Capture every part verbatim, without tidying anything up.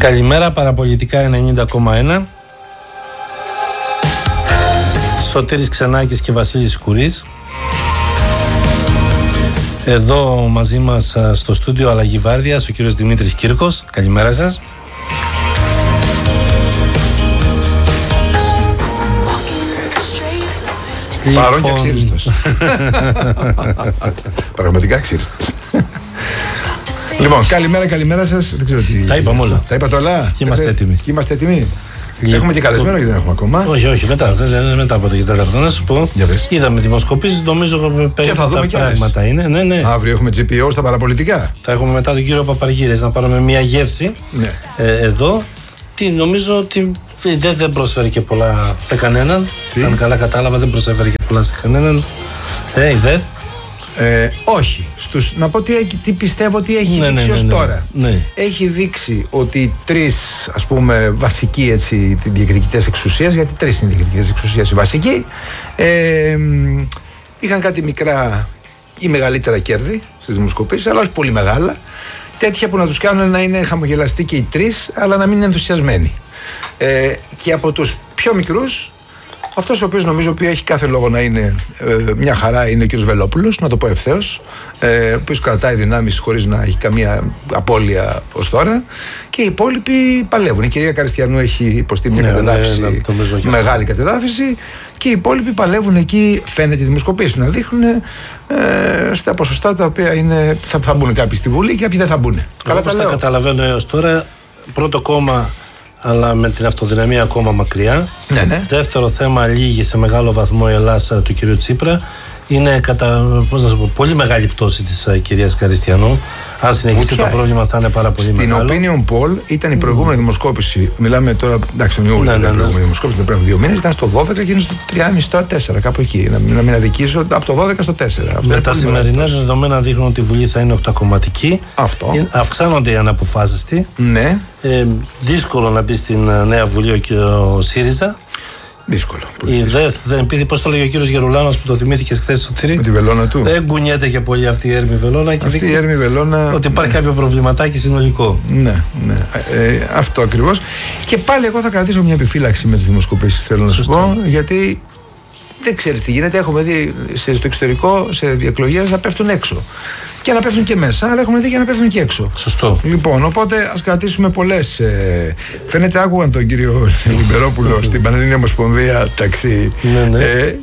Καλημέρα, Παραπολιτικά ενενήντα κόμμα ένα. Σωτήρης Ξενάκης και Βασίλης Κουρής. Εδώ μαζί μας στο στούντιο Αλλαγή Βάρδιας ο κύριος Δημήτρης Κύρκος. Καλημέρα σας. Παρόν και ξύριστος. Πραγματικά ξύριστος. Λοιπόν, καλημέρα, καλημέρα σας. Δεν ξέρω τι. Τα είπαμε όλα. Τα είπατε όλα. Και είμαστε έτοιμοι. Και είμαστε έτοιμοι. Έχουμε και καλεσμένο ή δεν έχουμε ακόμα? Όχι, όχι, μετά, μετά από το τέταρτο. Να σου πω. Είδαμε δημοσκοπήσεις, νομίζω περίπου τα πράγματα είναι. Ναι, ναι. Αύριο έχουμε τζι πι ο στα παραπολιτικά. Θα έχουμε μετά τον κύριο Παπαργύρης να πάρουμε μια γεύση ναι. ε, εδώ. Τι, νομίζω ότι δεν, δεν προσφέρει και πολλά σε κανέναν. Τι? Αν καλά κατάλαβα, δεν προσφέρει και πολλά σε κανέναν. Ε, δεν. Ε, όχι. Στους, να πω τι, τι πιστεύω ότι έχει ναι, δείξει ναι, ως ναι, ναι, τώρα. Ναι. Έχει δείξει ότι οι τρεις, ας πούμε, βασικοί έτσι, διεκδικητές εξουσίας, γιατί τρεις είναι διεκδικητές εξουσίας οι βασικοί, ε, είχαν κάτι μικρά ή μεγαλύτερα κέρδη στις δημοσκοπήσεις, αλλά όχι πολύ μεγάλα. Τέτοια που να τους κάνουν να είναι χαμογελαστοί και οι τρεις, αλλά να μην είναι ενθουσιασμένοι. Ε, και από τους πιο μικρούς, αυτός ο οποίος νομίζω ότι έχει κάθε λόγο να είναι ε, μια χαρά είναι ο κ. Βελόπουλος, να το πω ευθέως, ε, ο οποίος κρατάει δυνάμεις χωρίς να έχει καμία απώλεια ως τώρα, και οι υπόλοιποι παλεύουν. Η κυρία Καριστιανού έχει υποστεί μια ναι, κατεδάφιση, ναι, ναι, μεγάλη κατεδάφιση, και οι υπόλοιποι παλεύουν εκεί. Φαίνεται οι δημοσκοπήσεις να δείχνουν ε, στα ποσοστά τα οποία είναι, θα, θα μπουν κάποιοι στη Βουλή και κάποιοι δεν θα μπουν. Καλά τα λέω. Τα καταλαβαίνω έως τώρα. Πρώτο κόμμα, αλλά με την αυτοδυναμία ακόμα μακριά. Ναι, ναι. Δεύτερο θέμα, λύγει σε μεγάλο βαθμό η Ελλάδα του κ. Τσίπρα. Είναι κατά, πώς να σου πω, πολύ μεγάλη πτώση της uh, κυρίας Καριστιανού. Αν συνεχίσει το πρόβλημα θα είναι πάρα πολύ στην μεγάλο. Στην Opinion Poll ήταν η προηγούμενη mm. δημοσκόπηση. Μιλάμε τώρα, εντάξει, τον Ιούλιο. Ναι, ναι, ναι. Η προηγούμενη δημοσκόπηση πριν από δύο μήνες ήταν στο δώδεκα και είναι στο τρία κόμμα πέντε τέσσερα, κάπου εκεί. Να, να μην αδικήσω, από το δώδεκα στο τέσσερα. Με τα σημερινά δεδομένα δείχνουν ότι η Βουλή θα είναι οκτακομματική. Αυτό. Αυξάνονται οι αναποφάσιστοι. Ναι. Ε, δύσκολο να μπει στην νέα Βουλή ο, ο ΣΥΡΙΖΑ. Δύσκολο. Η ΔΕΘ δεν πήγε, πώς το λέγει ο κύριος Γερουλάνος που το θυμήθηκε χθες στο Τυρί. Με τη βελόνα του. Δεν κουνιέται και πολύ αυτή η έρμη βελόνα. Και αυτή η έρμη βελόνα. Ότι υπάρχει κάποιο προβληματάκι συνολικό. Ναι, ναι. Ε, αυτό ακριβώς. Και πάλι εγώ θα κρατήσω μια επιφύλαξη με τις δημοσκοπήσεις, θέλω να σου πω, γιατί δεν ξέρεις τι γίνεται. Έχουμε δει στο εξωτερικό, σε διεκλογές να πέφτουν έξω. Και να πέφτουν και μέσα, αλλά έχουμε δει και να πέφτουν και έξω. Σωστό. Λοιπόν, οπότε ας κρατήσουμε πολλές. Ε, φαίνεται, άκουγαν τον κύριο Λιμπερόπουλο στην Πανελλήνια Ομοσπονδία Ταξί. Ναι, ναι. Ε,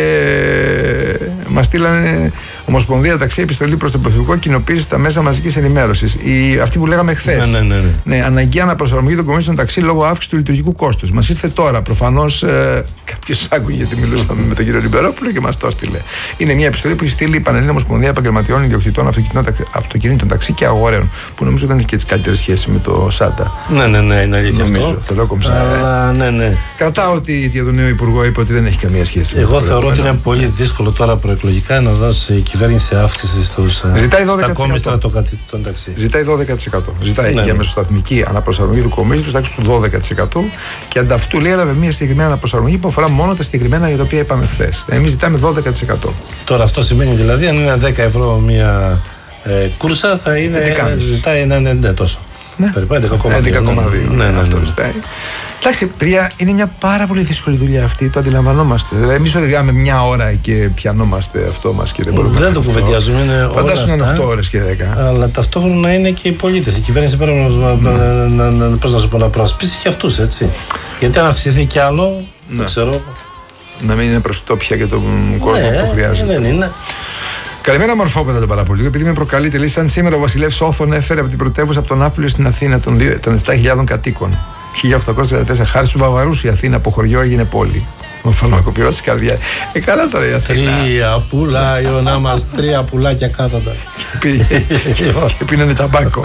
και μας στείλανε Ομοσπονδία Ταξί επιστολή προς τον Πρωθυπουργό, κοινοποίηση στα μέσα μαζικής ενημέρωσης. Η, αυτή που λέγαμε χθες. Ναι, ναι, ναι, ναι. Ναι, αναγκαία αναπροσαρμογή των κομίσεων ταξί λόγω αύξησης του λειτουργικού κόστους. Μας ήρθε τώρα. Προφανώς ε, κάποιος άκουγε γιατί μιλούσαμε με τον κύριο Λιμπερόπουλο και μας το έστειλε. Είναι μια επιστολή που έχει στείλει η Πανελλήνια Ομοσπονδία Επαγγελματιών Ιδιοκτητών Αυτοκινήτων ταξί και αγορέων. Που νομίζω δεν έχει και τις καλύτερες σχέσεις με το ΣΑΤΑ. Ναι, ναι, ναι, είναι αλήθεια. Νομίζω. Αυτό. Το λέω κομψά. Αλλά, ναι, ναι. Κρατάω ότι για τον νέο Υπουργό είπε ότι δεν έχει καμία σχέση. Εγώ θεωρώ ότι είναι πολύ δύσκολο τώρα προεκλογικά να δώσει η κυβέρνηση αύξηση στους, στα κόμιστρα των ταξί. Ζητάει δώδεκα τοις εκατό. Ζητάει ναι, για ναι. μεσοσταθμική αναπροσαρμογή του κομίστρου στην τάξη του δώδεκα τοις εκατό και ανταυτού λέει έλαβε μια συγκεκριμένη αναπροσαρμογή που αφορά μόνο τα συγκεκριμένα για τα οποία είπαμε χθες. Εμείς ζητάμε δώδεκα τοις εκατό. Τώρα αυτό σημαίνει δηλαδή αν είναι δέκα ευρώ μια ε, κούρσα θα είναι. Ζητάει ένα ενενήντα τόσο. Ναι. έντεκα κόμμα δύο. Ναι, ναι, ναι, αυτό ναι. ζητάει. Εντάξει, παιδιά, είναι μια πάρα πολύ δύσκολη δουλειά αυτή, το αντιλαμβανόμαστε. Δηλαδή, εμείς οδηγάμε μια ώρα και πιανόμαστε αυτό μας και δεν μπορούμε δεν να το κουβεντιάζουμε. Φαντάσου να είναι οκτώ ώρες και δέκα. Αλλά ταυτόχρονα είναι και οι πολίτες. Η κυβέρνηση πρέπει να, mm. να, να, να, πώς να, σου πω, να προασπίσει και αυτούς, έτσι. Γιατί αν αυξηθεί κι άλλο, ναι. δεν ξέρω. Να μην είναι προς το πια και τον κόσμο ναι, που χρειάζεται. Δεν είναι. Καλημέρα, μορφόπεδα το Παραπολιτικό. Επειδή με προκαλείτε, λέει, σαν σήμερα ο βασιλεύς Όθων έφερε από την πρωτεύουσα από τον Ναύπλιο στην Αθήνα των, των επτά χιλιάδων κατοίκων. χίλια οκτακόσια τριάντα τέσσερα. Χάρη στου Βαβαρούς η Αθήνα από χωριό έγινε πόλη. Ο φαρμακοποιός της καρδιάς. Ε, καλά τώρα η Αθήνα. Τρία πουλά, Ιωνά μας, τρία πουλάκια κάθοντα. Και πίνανε ταμπάκο.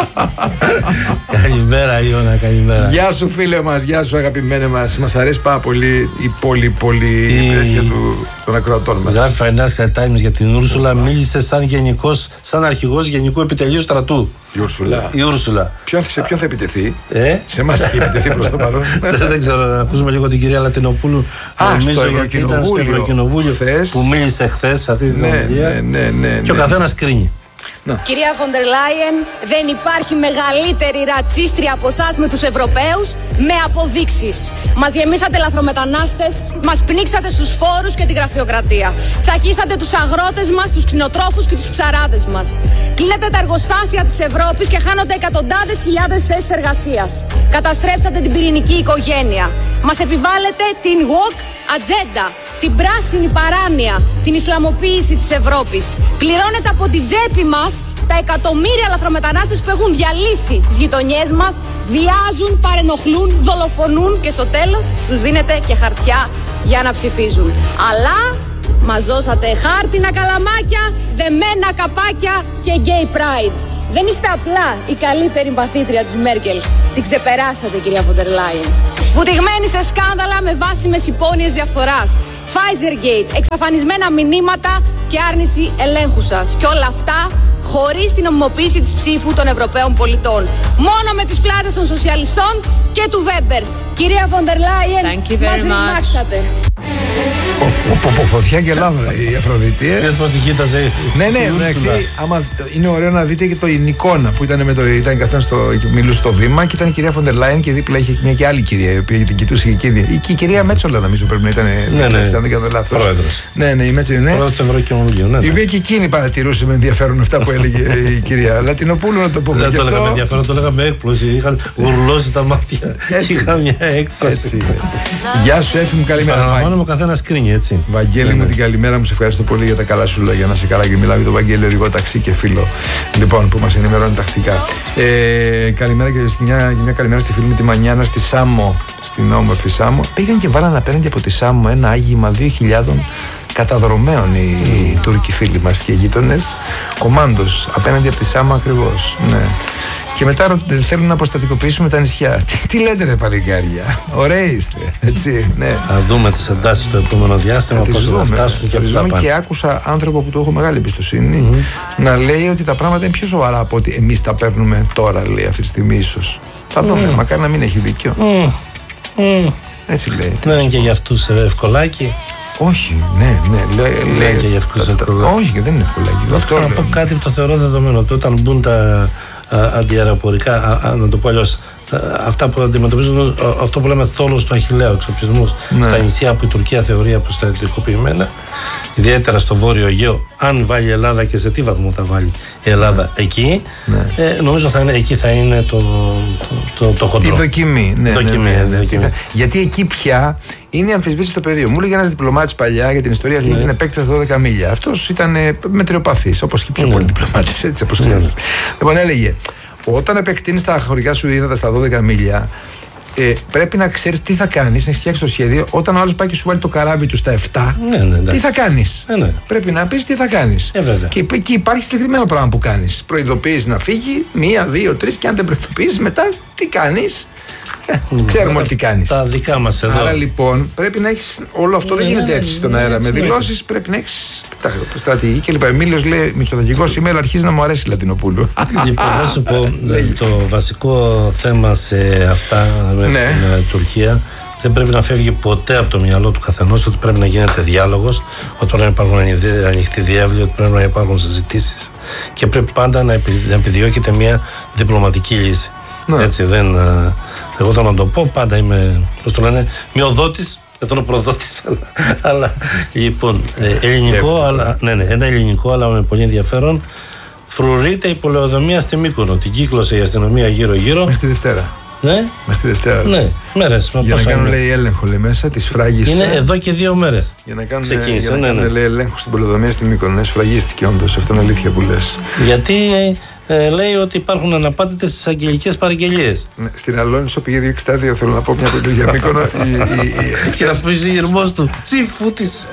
Καλημέρα, Ιώνα, καλημέρα. Γεια σου, φίλε μας, γεια σου, αγαπημένε μας. Μας αρέσει πάρα πολύ η πολύ, πολύ τέτοια των ακροατών μας. Γράφει Financial Times για την Ούρσουλα, μίλησε σαν γενικός, σαν αρχηγός Γενικού Επιτελείου Στρατού. Η Ούρσουλα. Η Ούρσουλα. Ποιο, σε ποιον θα επιτεθεί, ε? Σε εμάς έχει επιτεθεί προς το παρόν. Δεν ξέρω, να ακούσουμε λίγο την κυρία Λατινοπούλου. Α, στο Ευρωκοινοβούλιο που μίλησε χθες σε αυτή την ομιλία. Ναι, ναι, ναι. Και ο καθένας κρίνει. Να. Κυρία Φοντερ Λάιεν, δεν υπάρχει μεγαλύτερη ρατσίστρια από εσάς με τους Ευρωπαίους με αποδείξεις. Μας γεμίσατε λαθρομετανάστες, μας πνίξατε στους φόρους και τη γραφειοκρατία. Τσακίσατε τους αγρότες μας, τους κτηνοτρόφους και τους ψαράδες μας. Κλείνετε τα εργοστάσια της Ευρώπης και χάνονται εκατοντάδες χιλιάδες θέσεις εργασίας. Καταστρέψατε την πυρηνική οικογένεια. Μας επιβάλλετε την woke ατζέντα, την πράσινη παράνοια, την Ισλαμοποίηση της Ευρώπης. Πληρώνετε από την τσέπη μας τα εκατομμύρια λαθρομετανάστες που έχουν διαλύσει τις γειτονιές μας, βιάζουν, παρενοχλούν, δολοφονούν και στο τέλος τους δίνετε και χαρτιά για να ψηφίζουν. Αλλά μας δώσατε χάρτινα καλαμάκια, δεμένα καπάκια και gay pride. Δεν είστε απλά η καλύτερη παθήτρια της Μέρκελ. Την ξεπεράσατε, κυρία Φοντερ Λάιεν. Βουτυγμένη σε σκάνδαλα με βάσιμες υπόνοιες διαφθοράς. Pfizergate, εξαφανισμένα μηνύματα και άρνηση ελέγχου σας. Και όλα αυτά χωρίς την νομιμοποίηση της ψήφου των Ευρωπαίων πολιτών. Μόνο με τις πλάτες των σοσιαλιστών και του Βέμπερ. Κυρία Φοντερ Λάιεν, μας ρημάξατε. Από φωτιά και λάβρα η Αφροδίτη. Πες πως την κοίταζε. Ναι, ναι, εντάξει. Είναι ωραίο να δείτε και την εικόνα που ήταν με το. Ήταν καθένα στο. Μιλούσε στο βήμα και ήταν η κυρία Φοντερ Λάιεν και δίπλα είχε μια και άλλη κυρία η οποία την κοιτούσε και εκείνη. Και η κυρία Μέτσολα νομίζω πρέπει να ήταν. Ναι, ναι. Αν δεν κάνω λάθος. Πρόεδρος. Ναι, ναι, η Μέτσολα. Ναι. Πρόεδρος του Ευρωκοινοβουλίου. Ναι, ναι. Η οποία και εκείνη παρατηρούσε με ενδιαφέρον αυτά που έλεγε η κυρία Λατινοπούλου, να το πούμε. Δεν το έλεγα με ενδιαφέρον, το έλεγα με έκπλωση. Είχαν γουρλώσει τα μάτια. Είχα μια έκφραση. Γεια σου, Έφη μου, καλημέρα. Παραλαμβάνομαι ο καθένας κρίνει, έτσι. Βαγγέλη μου, την καλημέρα μου, σε ευχαριστώ πολύ για τα καλά σου λόγια. Να σε καλά και μιλάω για τον Βαγγέλη, οδηγό ταξί και φίλο. Λοιπόν, που μας ενημερώνει τακτικά. Ε, καλημέρα και στη μια, μια καλημέρα στη φίλη μου τη Μανιάνα στη Σάμο, στην όμορφη Σάμο. Πήγαν και βάλαν απέναντι από τη Σάμο ένα άγγιγμα δύο χιλιάδων καταδρομέων οι, mm. οι Τούρκοι φίλοι μας και οι γείτονες. Κομάντος απέναντι από τη Σάμο ακριβώς. Ναι. Και μετά θέλουν να αποστατικοποιήσουμε τα νησιά. Τι, τι λέτε ρε παλικάρια, ωραίοι είστε, έτσι, ναι. Θα δούμε τις εντάσεις στο επόμενο διάστημα, πώς θα φτάσουν και θα πάνε. Και άκουσα άνθρωπο που του έχω μεγάλη εμπιστοσύνη mm-hmm. να λέει ότι τα πράγματα είναι πιο σοβαρά από ότι εμείς τα παίρνουμε τώρα, λέει, αυτή τη στιγμή ίσως. Θα δούμε, mm. μακάρι να μην έχει δίκιο. Mm. Mm. Έτσι λέει. Δεν είναι και για αυτούς ευκολάκι. Όχι, ναι, ναι. Λέει, λέει και για αυτούς ευκολάκι. Όχι, δεν είναι ευκολάκι. Θα ξαναπώ κάτι που το θεωρώ δεδομένο. Ότι όταν μπουν τα αντιαεροπορικά, να το πω αλλιώς, αυτά που αντιμετωπίζουν, αυτό που λέμε θόλος του Αχιλλαίου, εξοπλισμούς ναι. στα νησιά που η Τουρκία θεωρεί αποστρατικοποιημένα, ιδιαίτερα στο Βόρειο Αιγαίο, αν βάλει η Ελλάδα και σε τι βαθμό θα βάλει η Ελλάδα ναι. εκεί, ναι. Ε, νομίζω θα είναι, εκεί θα είναι το, το, το, το χοντρό. Η δοκιμή. Ναι, δοκιμή, ναι, ναι, ναι, δοκιμή. Γιατί εκεί πια είναι αμφισβήτηση στο πεδίο. Μου έλεγε ένας διπλωμάτης παλιά για την ιστορία αυτή ναι. την επέκταση δώδεκα μίλια. Αυτός ήταν μετριοπαθής, όπως και πιο ναι. πολλοί διπλωμάτες, έτσι όπως ξέρεις. Ναι. Λοιπόν, έλεγε, όταν επεκτείνεις τα χωρικά σου ύδατα στα δώδεκα μίλια, ε, πρέπει να ξέρεις τι θα κάνεις, να φτιάξεις το σχέδιο. Όταν ο άλλος πάει και σου βάλει το καράβι του στα επτά, ναι, ναι, τι θα κάνεις. Ναι, ναι. Πρέπει να πεις τι θα κάνεις. Ε, και, και υπάρχει συγκεκριμένο πράγμα που κάνεις. Προειδοποιείς να φύγει, μία, δύο, τρεις, και αν δεν προειδοποιείς, μετά τι κάνεις. Ε, ξέρουμε όλοι τι κάνεις. Τα δικά μας εδώ. Άρα λοιπόν πρέπει να έχεις. Όλο αυτό δεν γίνεται έτσι στον αέρα. Με δηλώσεις πρέπει να έχεις στρατηγική κλπ. Ο Εμίλιος λέει: Μητσοτακικό σήμερα αρχίζει να μου αρέσει η Λατινοπούλου. Λοιπόν, να σου πω το βασικό θέμα σε αυτά με την Τουρκία. Δεν πρέπει να φεύγει ποτέ από το μυαλό του καθενός ότι πρέπει να γίνεται διάλογος, ότι πρέπει να υπάρχουν ανοιχτοί διάβλοι, ότι πρέπει να υπάρχουν συζητήσεις και πρέπει πάντα να επιδιώκεται μια διπλωματική λύση. Ναι. Έτσι δεν. Εγώ θέλω να το πω, πάντα είμαι, πώς το λένε, μειοδότης, δεν θέλω προδότης, αλλά, αλλά λοιπόν, ε, ελληνικό, αλλά, ναι, ναι, ένα ελληνικό, αλλά με πολύ ενδιαφέρον. Φρουρείται η πολεοδομία στη Μύκονο. Την κύκλωσε η αστυνομία γύρω-γύρω. Μέχρι τη Δευτέρα. Ναι. Μέχρι τη Δευτέρα. Ναι, μέρες. Για να κάνουν, λέει, έλεγχο, λέει, μέσα, τη σφράγιση. Είναι εδώ και δύο μέρες. Για να κάνουν, ξεκίνησε, για να ναι, κάνουν, ναι. λέει, έλεγχο στην πολεοδομία στη Μύκονο. Ναι, σφραγίστηκε όντως. Αυτό είναι αλήθεια που λες. Γιατί ε, λέει ότι υπάρχουν αναπάτητες στις αγγελικές παραγγελίες. Ναι, στην Αλόνισο πήγε δύο εξήντα δύο, θέλω να πω μια πολύ για Μύκονο. Και να πει γυρμός του τσίφου της.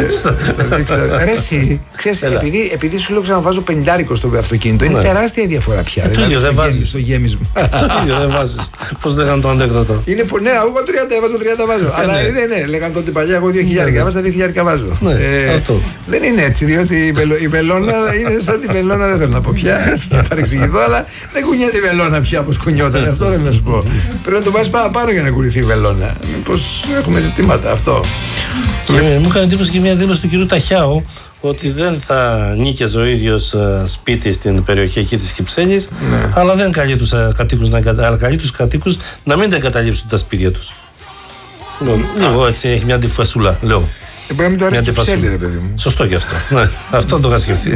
Ρε εσύ, ξέρεις, επειδή σου λέω ξαναβάζω πενηντάρικο στο αυτοκίνητο, είναι τεράστια διαφορά πια. Το ίδιο δεν βάζεις. Στο γέμισμα. Το ίδιο δεν βάζεις. Πώς λέγανε το ανέκδοτο. Είναι ναι, εγώ τριάντα έβαζα, τριάντα βάζω. Αλλά ναι, ναι, λέγανε τότε παλιά, εγώ δύο χιλιάδες έβαζα, δύο χιλιάδες βάζω. Δεν είναι έτσι, διότι η βελόνα είναι σαν τη βελόνα, δεν θέλω να πω πια. να παρεξηγηθώ, αλλά δεν κουνιέται η βελόνα πια όπως κουνιόταν. Αυτό δεν να σου πω. Πρέπει να το πας πάνω για να κουνηθεί η βελόνα. Μήπως έχουμε ζητήματα αυτό. Και μου έκανε εντύπωση και μια δήλωση του κυρίου Ταχιάου ότι δεν θα νίκιαζε ο ίδιος σπίτι στην περιοχή εκεί της Κυψέλης, ναι. αλλά δεν καλεί τους κατοίκους να, αλλά καλεί τους κατοίκους να μην τα εγκαταλείψουν τα σπίτια τους. Λίγο έτσι έχει μια αντιφασούλα, λέω. Ε, μπορεί να μην το αρέσει η Κυψέλη, ρε παιδί μου. Σωστό και αυτό. Ναι, αυτό το είχα σκεφτεί.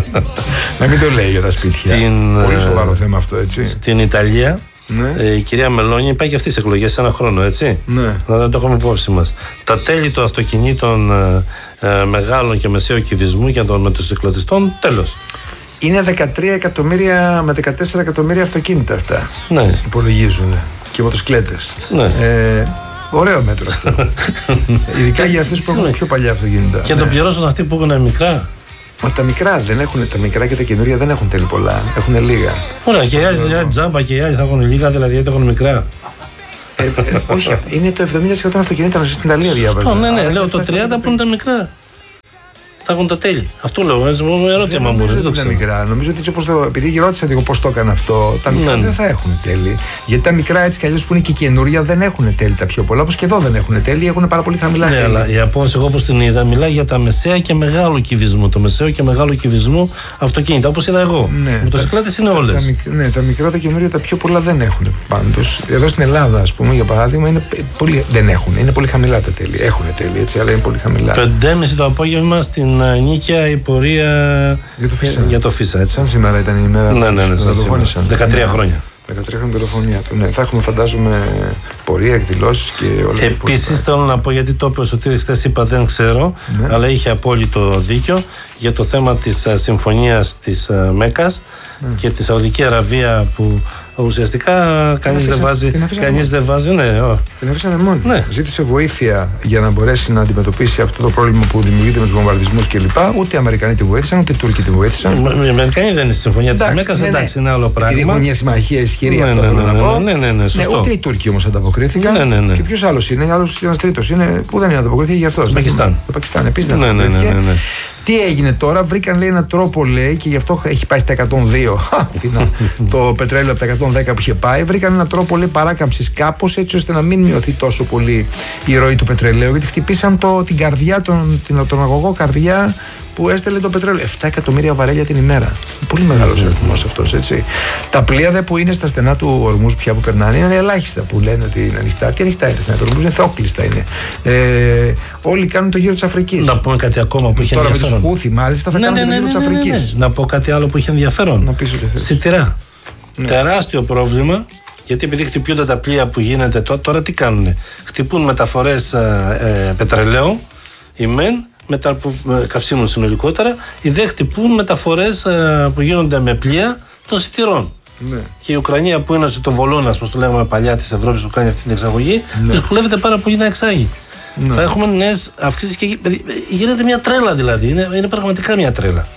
Να μην το λέει για τα σπίτια. Στην, πολύ σοβαρό θέμα αυτό, έτσι. Στην Ιταλία, ναι. ε, η κυρία Μελώνη πάει και αυτή σε εκλογές σε ένα χρόνο, έτσι. Ναι. Να δεν το έχουμε υπόψη μας. Τα τέλη των αυτοκινήτων ε, ε, μεγάλων και μεσαίου κυβισμού και των μετροσυκλωτιστών, τέλος. Είναι δεκατρία εκατομμύρια με δεκατέσσερα εκατομμύρια αυτοκίνητα αυτά. Ναι. Υπολογίζουν. Και μοτοσυκλέτες. Ναι. Ε, ωραίο μέτρο αυτό. Ειδικά για αυτούς που έχουν πιο παλιά αυτοκίνητα. Και ναι. το πληρώσουν αυτοί που έχουν μικρά. Μα τα μικρά δεν έχουν, τα μικρά και τα καινούρια δεν έχουν τέλει πολλά. Έχουν λίγα. Ωραία, και οι άλλοι τζάμπα και οι άλλοι θα έχουν λίγα, δηλαδή γιατί έχουν μικρά. Ε, ε, όχι, είναι το εβδομήντα τοις εκατό των αυτοκινήτων στην Ιταλία, διάβαζα. Ναι, ναι, λέω το τριάντα που είναι τα μικρά. Θα έχουν τα τέλη. Αυτό λέω. Ερώτημα μου. Δεν είναι μικρά. Νομίζω ότι έτσι όπως το. Επειδή ρώτησα λίγο πώς το έκανα αυτό, τα μικρά ναι. δεν θα έχουν τέλη. Γιατί τα μικρά έτσι κι αλλιώς που είναι και καινούρια δεν έχουν τέλη τα πιο πολλά. Όπως και εδώ δεν έχουν τέλη, έχουν πάρα πολύ χαμηλά τέλη. Ναι, αλλά η απόφαση, εγώ όπως την είδα, μιλάει για τα μεσαία και μεγάλου κυβισμού. Το μεσαίο και μεγάλο κυβισμού αυτοκίνητα. Όπως είδα εγώ. Ναι, μοτοσυκλέτες είναι όλες. Τα, ναι, τα μικρά, τα καινούρια τα πιο πολλά δεν έχουν. Πάντως, εδώ στην Ελλάδα, ας πούμε, για παράδειγμα, είναι πολύ, δεν έχουν. Είναι πολύ χαμηλά τα τέλη. Έχουν τέλη, έτσι, αλλά είναι πολύ χαμηλά. πέντε και μισή το απόγευμα στην νίκαια η πορεία για το Φίσα. Για το Φίσα, έτσι. Σαν σήμερα ήταν η ημέρα ναι, ναι, ναι, που δολοφόνησαν. δεκατρία χρόνια. δεκατρία χρόνια δολοφονία του. Ναι, θα έχουμε φαντάζομαι πορεία, εκδηλώσεις και όλα. Επίσης θέλω να πω, γιατί το είπε ο Σωτήρης χθες, είπα δεν ξέρω, ναι. αλλά είχε απόλυτο δίκιο για το θέμα της uh, συμφωνίας της uh, Μέκας ναι. και τη Σαουδική Αραβία που ουσιαστικά κανείς δεν βάζει. Κανείς δεν βάζει, ναι. Oh. Την αφήσανε μόνη. Ναι. Ζήτησε βοήθεια για να μπορέσει να αντιμετωπίσει αυτό το πρόβλημα που δημιουργείται με τους βομβαρδισμούς κλπ. Ούτε οι Αμερικανοί τη βοήθησαν, ούτε οι Τούρκοι τη βοήθησαν. Οι Αμερικανοί δεν είναι στη συμφωνία της Μέκας, ναι, εντάξει, είναι άλλο πράγμα. Επειδή έχουν μια συμμαχία ισχυρή, ναι, αυτό ναι, θέλω ναι, να πω. Ναι, ναι, ναι, σωστό. Ναι, ούτε οι Τούρκοι όμως ανταποκρίθηκαν. Ναι, ναι, ναι. Και ποιος άλλος είναι, άλλος ένας τρίτος είναι που δεν ανταποκρίθηκε γι' αυτό. Το Πακιστάν. Το Πακιστάν επίσης δεν ναι, ναι, ναι, ναι, ναι. Τι έγινε τώρα, βρήκαν λέει έναν τρόπο λέει και γι' αυτό έχει πάει στα εκατόν δύο το πετρέλαιο από τα εκατόν δέκα που είχε πάει. Βρήκαν έναν τρόπο λέει παράκαμψης κάπως έτσι ώστε να μην μειωθεί τόσο πολύ η ροή του πετρελαίου. Γιατί χτυπήσαν το, την καρδιά, τον, την, τον αγωγό καρδιά που έστελνε το πετρέλαιο. επτά εκατομμύρια βαρέλια την ημέρα. Πολύ μεγάλος αριθμός αυτός, έτσι. Τα πλοία δε που είναι στα στενά του ορμούς πια που περνάνε είναι ελάχιστα που λένε ότι είναι ανοιχτά. Τι ανοιχτά είναι στα στενά του ορμούς, είναι θεόκλειστα είναι. Ε, όλοι κάνουν το γύρο της Αφρικής. Να πούμε κάτι ακόμα που είχε τώρα ενδιαφέρον. Τώρα με τους Χούθι μάλιστα θα ναι, κάνουν ναι, το γύρο ναι, της ναι, Αφρικής. Ναι, ναι. Να πω κάτι άλλο που είχε ενδιαφέρον. Να πεις ότι θες. Σιτηρά. Ναι. Τεράστιο πρόβλλημα. Γιατί επειδή χτυπιούνται τα πλοία που γίνεται τώρα, τώρα τι κάνουνε. Χτυπούν μεταφορές ε, ε, πετρελαίου, οι μεν, μετα, που, ε, καυσίμων συνολικότερα, οι δε χτυπούν μεταφορές ε, που γίνονται με πλοία των σιτηρών. Ναι. Και η Ουκρανία που είναι στο Βολώνας, όπως το λέγαμε παλιά της Ευρώπης που κάνει αυτή την εξαγωγή, ναι. δυσκολεύεται πάρα πολύ να εξάγει. Ναι. Θα έχουμε νέες αυξήσεις και γίνεται μια τρέλα δηλαδή. Είναι, είναι πραγματικά μια τρέλα.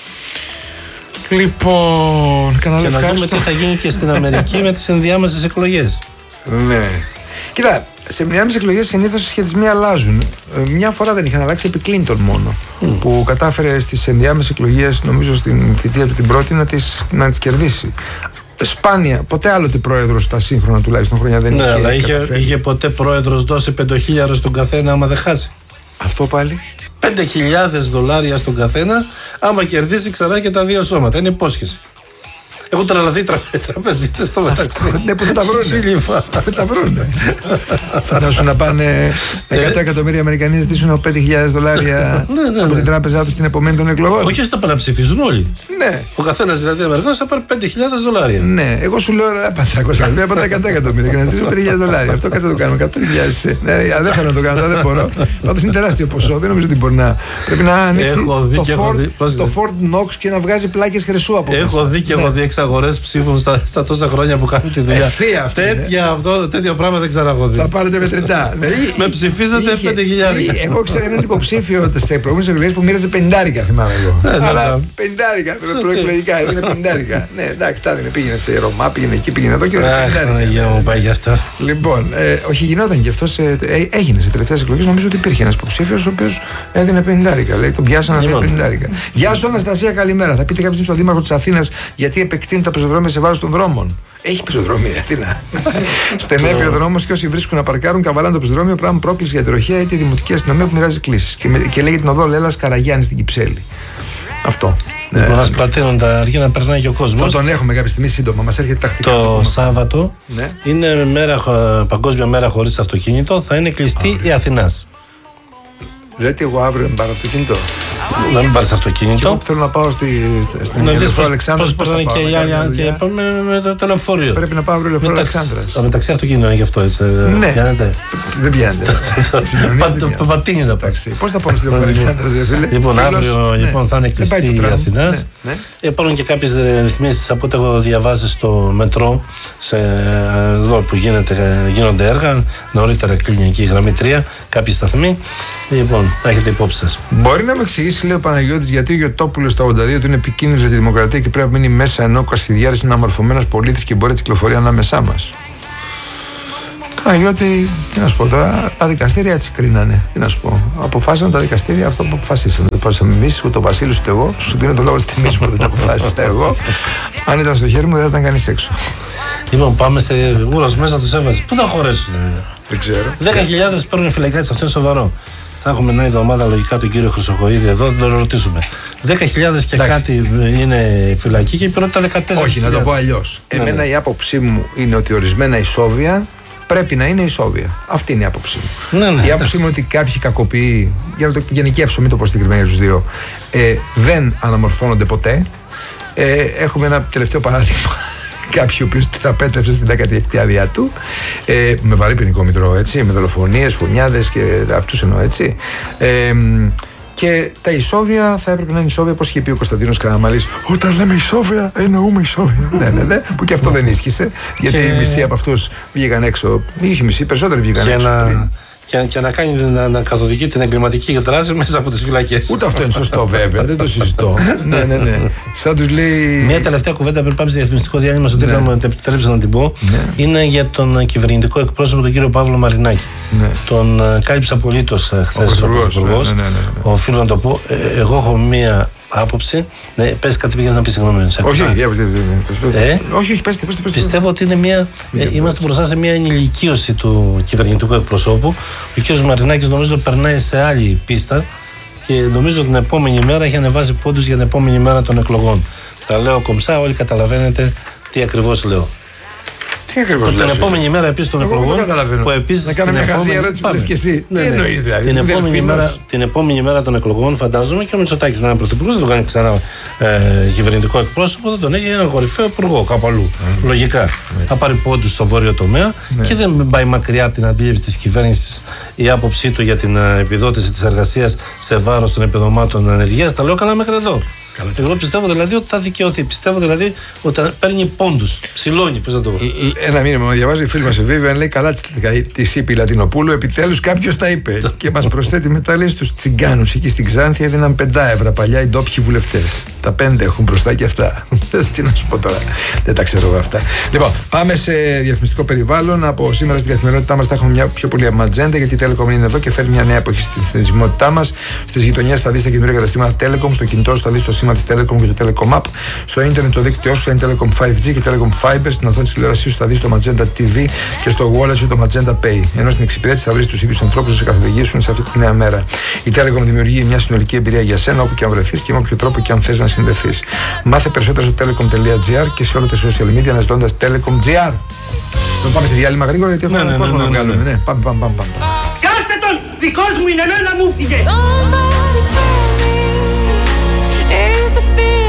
Λοιπόν, και να δούμε τι θα γίνει και στην Αμερική με τις ενδιάμεσες εκλογές. Ναι. Κοίτα, σε ενδιάμεσες εκλογές συνήθως οι σχετισμοί αλλάζουν. Μια φορά δεν είχαν αλλάξει επί Κλίντον μόνο. Mm. Που κατάφερε στις ενδιάμεσες εκλογές, νομίζω στην θητεία του την πρώτη, να τις, να τις κερδίσει. Σπάνια, ποτέ άλλοτε πρόεδρος στα σύγχρονα τουλάχιστον χρόνια δεν ναι, είχε. Ναι, αλλά είχε, είχε ποτέ πρόεδρος δώσει πέντε χιλιάδες στον καθένα άμα δεν χάσει. Αυτό πάλι. πέντε χιλιάδες δολάρια στον καθένα άμα κερδίσει ξανά και τα δύο σώματα. Είναι υπόσχεση. Έχουν τρελαθεί οι τραπεζίτες στο μεταξύ. Ναι, που θα τα βρούνε. Θα τα βρούνε. Φαντάσου να πάνε εκατό εκατομμύρια Αμερικανοί να ζητήσουν πέντε χιλιάδες δολάρια από την τράπεζά του στην επομένη των εκλογών. Όχι, ώστε να ψηφίζουν όλοι. Ναι. Ο καθένας δηλαδή Αμερικανός θα πάρει πέντε χιλιάδες δολάρια. Ναι, εγώ σου λέω δεν πάνε τριακόσια εκατομμύρια, πάνε εκατό εκατομμύρια και να ζητήσουν πέντε χιλιάδες δολάρια. Αυτό κάτι θα το κάνουμε. εκατό χιλιάδες. Δεν θέλω να το κάνω, δεν μπορώ. Πάντως είναι τεράστιο ποσό, δεν νομίζω ότι μπορεί να. Πρέπει να ανοίξει το Ford Knox και να βγάζει πλάκες χρυσού από μέσα. Έχω δει και έχω δει εξ αγορές ψήφων στα, στα τόσα χρόνια που κάνουν τη δουλειά. Ευθεία αυτή. Τέτοια, αυτό, τέτοιο πράγμα δεν ξαναγωδεί. Θα πάρετε μετρητά. Με ψηφίσατε πέντε χιλιάδες. Εγώ ξέρω έναν υποψήφιο σε προηγούμενες εκλογές που μοίραζε πεντάρικα, θυμάμαι εγώ. Αλλά πεντάρικα, προεκλογικά, έδινε πεντάρικα. Ναι, εντάξει, τα έδινε. Πήγαινε σε Ρωμά, πήγαινε εκεί, πήγαινε εδώ και πεντάρικα. Λοιπόν, όχι γινόταν και αυτό, έγινε σε τελευταίες εκλογές. Νομίζω ότι υπήρχε ένας υποψήφιος ο οποίος έδινε πεντάρικα. Λέει, τον πιάσανε να δίνει πεντάρικα. Γεια σου, Αναστασία, καλημέρα. Θα πείτε κάποια στιγμή στον Δήμαρχο της Αθήνας γιατί επεκτείνουν τα πεζοδρόμια σε βάρος των δρόμων. Έχει πεζοδρόμια, τι να. Στενεύει ο δρόμος και όσοι βρίσκουν να παρκάρουν καβαλάνε το πεζοδρόμιο, πράγμα πρόκληση για τροχέα ή τη δημοτική αστυνομία που μοιράζει κλήσεις. Και, και λέγεται την οδό Λέλλας Καραγιάννη στην Κυψέλη. Αυτό. Λοιπόν, να σπαταίνουν τα αργία να περνάει και ο κόσμος. Θα τον έχουμε κάποια στιγμή σύντομα. Μας έρχεται τακτικά. Το Σάββατο ναι. είναι μέρα, παγκόσμια μέρα χωρίς αυτοκίνητο. Θα είναι κλειστή η Αθηνάς. Λέτε εγώ αύριο να πάρω αυτοκίνητο. Να μην πάρεις αυτοκίνητο. Και εγώ που θέλω να πάω στη, στην Ελευθερία Αλεξάνδρας. Πώς θα είναι και η Άνια και πάμε με το τελεφορείο. Πρέπει να πάω αύριο Ελευθερία Αλεξάνδρας. Μεταξύ αυτοκίνητο είναι γι' αυτό έτσι. Ναι. Πιάνετε. Δεν πιάνετε. Πατίνει να πάει. Πώς θα πάω στη Ελευθερία Αλεξάνδρας, φίλε. Λοιπόν, αύριο θα είναι κλειστή η Αθηνάς. Υπάρχουν και κάποιες ρυθμίσεις από ό,τι έχω διαβάσει στο μετρό. Εδώ που γίνονται έργα. Νωρίτερα κλείνει εκεί η γραμμή τρία. Κάποιοι σταθμοί. Λοιπόν, να έχετε υπόψη σας. Μπορεί να με εξηγήσει, λέει ο Παναγιώτης, γιατί ο Γιωτόπουλος στα ογδόντα δύο του είναι επικίνδυνος για τη δημοκρατία και πρέπει να μείνει μέσα ενώ ο Κασιδιάρης είναι αμορφωμένος πολίτης και μπορεί να κυκλοφορεί ανάμεσά μας. Παναγιώτη, τι να σου πω τώρα, τα δικαστήρια έτσι κρίνανε. Τι να σου πω. Αποφάσισαν τα δικαστήρια αυτό που αποφασίσαν. Δεν μπορούσαμε εμείς, ούτε ο Βασίλης ούτε εγώ. Σου δίνω το λόγο τη τιμή μου, δεν τα αποφάσισα εγώ. Αν ήταν στο χέρι μου, δεν θα ήταν κανείς έξω. Λοιπόν, πάμε σε γούρος μέσα, τους έβαζε. Πού θα χωρέσουν. Δεν ξέρω. δέκα χιλιάδες παίρνουν φυλακά, αυτό είναι σοβαρό. Θα έχουμε μια εβδομάδα λογικά τον κύριο Χρυσοχοΐδη εδώ, να τον ρωτήσουμε. δέκα χιλιάδες και εντάξει, κάτι είναι φυλακή και η πρώτα δεκατέσσερα. Όχι, να το πω αλλιώς. Εμένα ναι. η άποψή μου είναι ότι ορισμένα ισόβια πρέπει να είναι ισόβια. Αυτή είναι η άποψή μου. Ναι, ναι, η άποψή μου είναι ότι κάποιοι κακοποιοί, για να το γενικεύσω, μην το πω συγκεκριμένα για τους δύο, ε, δεν αναμορφώνονται ποτέ. Ε, έχουμε ένα τελευταίο παράδειγμα. Κάποιοι ο οποίος τραπέτευσε στην δέκατη έκτη άδειά του ε, με βαρύ ποινικό μητρό, έτσι, με δολοφονίες, φωνιάδες και αυτούς εννοώ, έτσι. Ε, και τα ισόβια θα έπρεπε να είναι ισόβια, όπως είχε πει ο Κωνσταντίνος Καραμαλής. Όταν λέμε ισόβια, εννοούμε ισόβια. ναι, ναι, ναι. Που και αυτό δεν ίσχυσε, γιατί οι μισοί από αυτούς βγήκαν έξω. Μη είχε μισοί, περισσότεροι βγήκαν έξω. Να... Και, και να κάνει να, να καθοδηγεί την εγκληματική δράση μέσα από τις φυλακές. Ούτε αυτό είναι σωστό, βέβαια, δεν το συζητώ. ναι, ναι, ναι. Σαν τους λέει. Μια τελευταία κουβέντα πριν πάμε σε διαφημιστικό διάλειμμα, στον τέλο μου επιτρέψετε να την πω. Ναι. Είναι για τον κυβερνητικό εκπρόσωπο, τον κύριο Παύλο Μαρινάκη. Ναι. Τον κάλυψα απολύτως χθες ο Πρωθυπουργός. Ναι, ναι, ναι, ναι. Οφείλω να το πω. Ε, εγώ έχω μία άποψη. Ναι, πες κάτι πήγες να πεις, συγγνώμη. Όχι, όχι, όχι, πες, πες, πες. Πιστεύω ότι είναι μια, ε, είμαστε μπροστά σε μια ενηλικίωση του κυβερνητικού εκπροσώπου. Ο κ. Μαρινάκης νομίζω περνάει σε άλλη πίστα και νομίζω ότι την επόμενη μέρα έχει ανεβάσει πόντους για την επόμενη μέρα των εκλογών. Τα λέω κομψά, όλοι καταλαβαίνετε τι ακριβώς λέω. Τι ακριβώς λέω. Την επόμενη μέρα επίσης των εκλογών. Που επίσης. Να κάνω μια χαζή ερώτηση που λες και εσύ. Τι εννοείς δηλαδή. Την επόμενη, μέρα, την επόμενη μέρα των εκλογών, φαντάζομαι, και ο Μητσοτάκης να είναι πρωθυπουργός, δεν τον κάνει ξανά ε, κυβερνητικό εκπρόσωπο, θα τον έχει έναν κορυφαίο υπουργό κάπου αλλού. Mm. Λογικά. Mm. Θα πάρει πόντους στο βόρειο τομέα mm. και δεν πάει μακριά από την αντίληψη της κυβέρνησης η άποψή του για την uh, επιδότηση της εργασίας σε βάρος των επιδομάτων ανεργίας. Τα λέω καλά μέχρι εδώ. Καλά. Εγώ πιστεύω δηλαδή ότι θα δικαιωθεί. Πιστεύω δηλαδή ότι παίρνει πόντους. Ψηλώνει, πώς να το πω. Ένα μήνυμα διαβάζει η φίλη μας η Βίβια, λέει καλά τη είπε η Λατινοπούλου. Επιτέλους κάποιος τα είπε. Και μας προσθέτει μετά, λέει, στους τσιγκάνους εκεί στην Ξάνθη έδιναν πέντε ευρώ παλιά οι ντόπιοι βουλευτές. Τα πέντε έχουν μπροστά και αυτά. Τι να σου πω τώρα. Δεν τα ξέρω εγώ αυτά. Λοιπόν, πάμε σε διαφημιστικό περιβάλλον. Από σήμερα στην καθημερινότητά μας θα έχουμε μια πιο πολύ ατζέντα, γιατί η Telecom είναι εδώ και φέρνει μια νέα εποχή στην συνδεσιμότητά μας. Στις γειτονιές θα δεις τα καινούργια καταστήματα Telecom, στο κινητό σου θα δεις το σήμα της Telecom και το Telecom App. Στο ίντερνετ το δίκτυό σου θα είναι Telecom φάιβ τζι και Telecom Fiber. Στην οθόνη της τηλεόρασής σου θα δεις το Magenta τι βι και στο wallet σου το Magenta Pay. Ενώ στην εξυπηρέτηση θα βρεις τους ίδιους ανθρώπους να σε καθοδηγήσουν σε αυτή τη νέα μέρα. Η Telecom δημιουργεί μια συνολική εμπειρία για σένα όπου και αν βρεθείς και με όποιο τρόπο και αν θες να συνδεθείς. Μάθε περισσότερο στο telecom τελεία gr και σε όλα τα social media αναζητώντας Telecom τζι αρ. Τον πάμε σε διάλειμμα γρήγορα γιατί έχουμε έναν κόσμο να βγάλουμε. Ναι, πάμε, πάμε, πάμε. Κάστε τον! Δικός μου είναι, εμένα μου φύγε!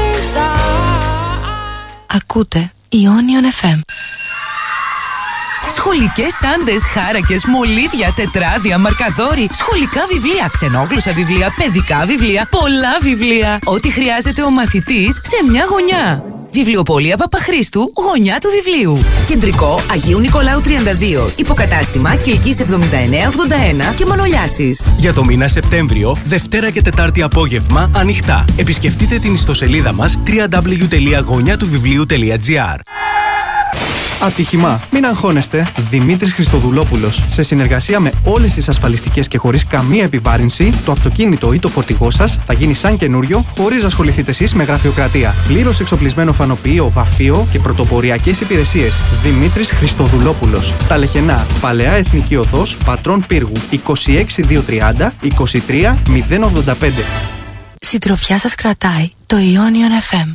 Ακούτε Ionion εφ εμ. Σχολικές τσάντες, χάρακες, μολύβια, τετράδια, μαρκαδόροι, σχολικά βιβλία, ξενόγλωσσα βιβλία, παιδικά βιβλία, πολλά βιβλία. Ό,τι χρειάζεται ο μαθητής σε μια γωνιά. Βιβλιοπωλεία Παπαχρήστου, γωνιά του βιβλίου. Κεντρικό Αγίου Νικολάου τριάντα δύο. Υποκατάστημα Κιλκής εβδομήντα εννέα ογδόντα ένα και Μανολιάσης. Για το μήνα Σεπτέμβριο, Δευτέρα και Τετάρτη απόγευμα, ανοιχτά. Επισκεφτείτε την ιστοσελίδα μας double-u double-u double-u τελεία γωνιά του βιβλίου τελεία τζι άρ. Ατύχημα. Μην αγχώνεστε. Δημήτρης Χριστοδουλόπουλος. Σε συνεργασία με όλες τις ασφαλιστικές και χωρίς καμία επιβάρυνση, το αυτοκίνητο ή το φορτηγό σας θα γίνει σαν καινούριο, χωρίς να ασχοληθείτε εσείς με γραφειοκρατία. Πλήρως εξοπλισμένο φανοποιείο, βαφείο και πρωτοποριακές υπηρεσίες. Δημήτρης Χριστοδουλόπουλος. Στα Λεχενά, Παλαιά Εθνική Οδός, Πατρών Πύργου, είκοσι έξι διακόσια τριάντα είκοσι τρία μηδέν ογδόντα πέντε. Συντροφιά σας κρατάει το Ionian εφ εμ.